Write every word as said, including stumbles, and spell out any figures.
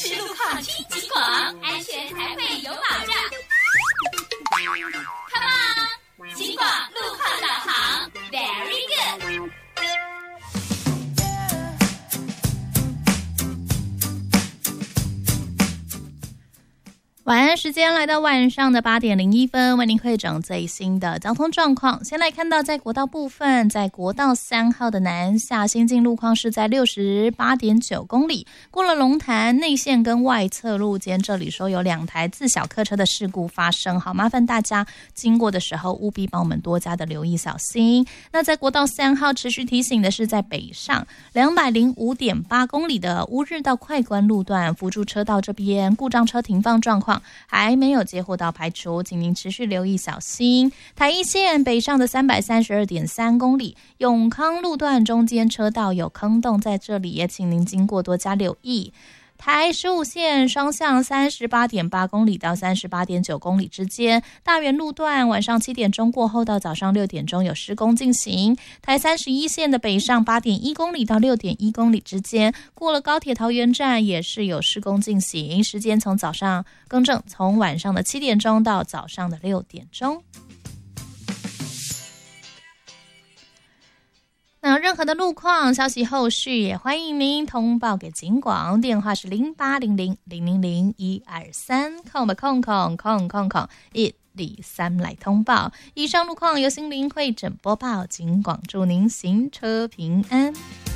实路况听警广，安全才会有保障。Come on， 警广路况导航 ，Very good。 晚安时间来到晚上的八点零一分，为您汇整最新的交通状况。先来看到在国道部分，在国道三号的南下新进路况是在六十八点九公里，过了龙潭内线跟外侧路间，这里说有两台自小客车的事故发生，好，麻烦大家经过的时候务必帮我们多加的留意小心。那在国道三号持续提醒的是，在北上两百零五点八公里的乌日到快关路段辅助车道这边故障车停放状况还没有接获到排除，请您持续留意小心。台一线北上的三百三十二点三公里，永康路段中间车道有坑洞，在这里也请您经过多加留意。台十五线双向三十八点八公里到三十八点九公里之间，大园路段晚上七点钟过后到早上六点钟有施工进行。台三十一线的北上八点一公里到六点一公里之间，过了高铁桃园站也是有施工进行，时间从早上更正从晚上的七点钟到早上的六点钟。那任何的路况消息后续也欢迎您通报给警广，电话是零八零零零零零一二三空吧空空空空空一二三来通报。以上路况由心灵会诊播报，警广祝您行车平安。